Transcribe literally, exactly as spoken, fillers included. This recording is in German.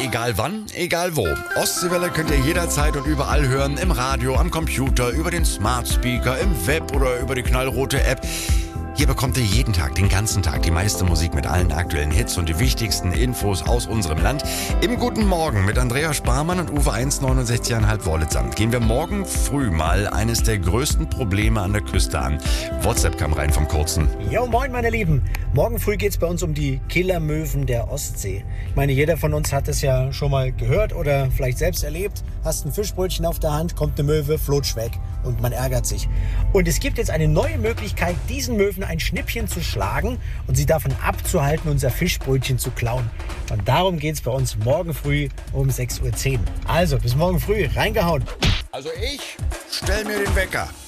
egal wann, egal wo. Ostseewelle könnt ihr jederzeit und überall hören, im Radio, am Computer, über den Smart Speaker, im Web oder über die knallrote App. Hier bekommt ihr jeden Tag, den ganzen Tag, die meiste Musik mit allen aktuellen Hits und die wichtigsten Infos aus unserem Land. Im Guten Morgen mit Andrea Sparmann und Uwe eins neunundsechzig Komma fünf Wollitzamt gehen wir morgen früh mal eines der größten Probleme an der Küste an. WhatsApp kam rein vom Kurzen. Jo, moin meine Lieben. Morgen früh geht's bei uns um die Killermöwen der Ostsee. Ich meine, jeder von uns hat es ja schon mal gehört oder vielleicht selbst erlebt. Hast ein Fischbrötchen auf der Hand, kommt eine Möwe, flutsch weg und man ärgert sich. Und es gibt jetzt eine neue Möglichkeit, diesen Möwen ein Schnippchen zu schlagen und sie davon abzuhalten, unser Fischbrötchen zu klauen. Und darum geht's bei uns morgen früh um sechs Uhr zehn. Also, bis morgen früh, reingehauen. Also ich stell mir den Wecker.